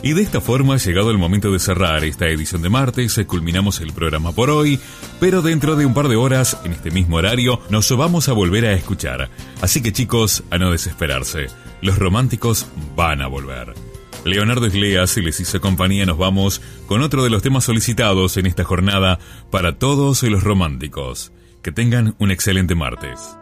Y de esta forma ha llegado el momento de cerrar esta edición de martes, culminamos el programa por hoy, pero dentro de un par de horas, en este mismo horario, nos vamos a volver a escuchar. Así que chicos, a no desesperarse, los románticos van a volver. Leonardo Isleas les hizo compañía, nos vamos con otro de los temas solicitados en esta jornada para todos los románticos. Que tengan un excelente martes.